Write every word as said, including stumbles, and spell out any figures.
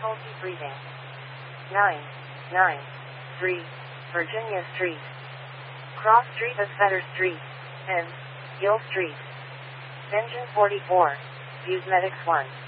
difficulty breathing. nine nine three Virginia Street. Cross Street of Fetter Street. N. Gill Street. Engine forty-four. Views Medics one.